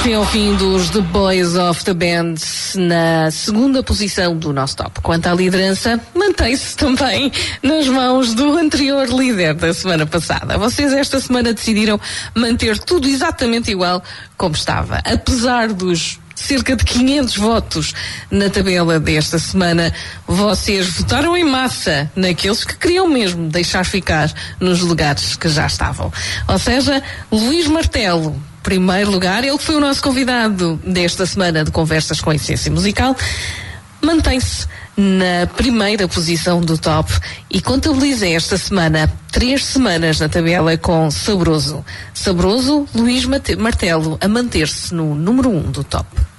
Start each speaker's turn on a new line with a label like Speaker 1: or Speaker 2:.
Speaker 1: Chegam ao fim dos The Boys of the Band na segunda posição do nosso top. Quanto à liderança, mantém-se também nas mãos do anterior líder da semana passada. Vocês esta semana decidiram manter tudo exatamente igual como estava. Apesar dos cerca de 500 votos na tabela desta semana, vocês votaram em massa naqueles que queriam mesmo deixar ficar nos lugares que já estavam. Ou seja, Luís Martelo, primeiro lugar, ele foi o nosso convidado desta semana de Conversas com Essência Musical, mantém-se na primeira posição do top e contabiliza esta semana 3 semanas na tabela com Saboroso. Saboroso, Luís Martelo a manter-se no número 1 do top.